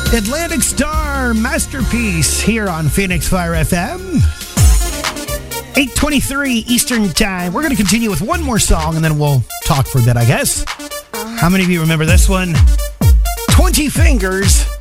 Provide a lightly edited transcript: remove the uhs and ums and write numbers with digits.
Atlantic Star Masterpiece here on Phoenix Fire FM. 8:23 Eastern Time. We're going to continue with one more song and then we'll talk for a bit, I guess. How many of you remember this one? 20 Fingers.